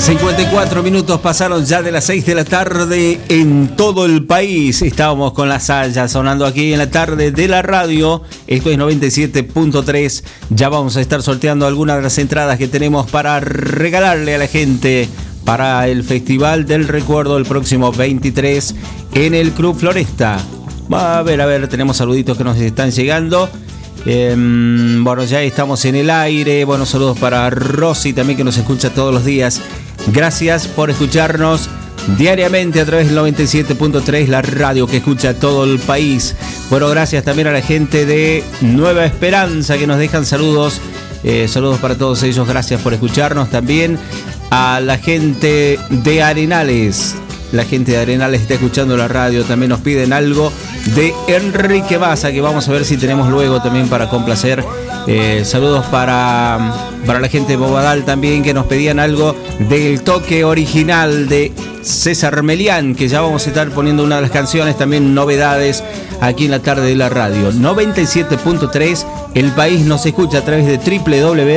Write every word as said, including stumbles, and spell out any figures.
cincuenta y cuatro minutos pasaron ya de las seis de la tarde en todo el país. Estábamos con la Saya sonando aquí en la tarde de la radio. Esto es noventa y siete punto tres. Ya vamos a estar sorteando algunas de las entradas que tenemos para regalarle a la gente para el Festival del Recuerdo el próximo veintitrés en el Club Floresta. A ver, a ver, tenemos saluditos que nos están llegando. Eh, bueno, ya estamos en el aire. Buenos saludos para Rosy también, que nos escucha todos los días. Gracias por escucharnos diariamente a través del noventa y siete punto tres, la radio que escucha todo el país. Bueno, gracias también a la gente de Nueva Esperanza que nos dejan saludos. Eh, saludos para todos ellos, gracias por escucharnos. También a la gente de Arenales. La gente de Arenales está escuchando la radio. También nos piden algo de Enrique Baza, que vamos a ver si tenemos luego también para complacer. Eh, saludos para, para la gente de Bobadal también, que nos pedían algo del toque original de César Melián, que ya vamos a estar poniendo una de las canciones, también novedades aquí en la tarde de la radio. noventa y siete punto tres, el país nos escucha a través de doble u doble u doble u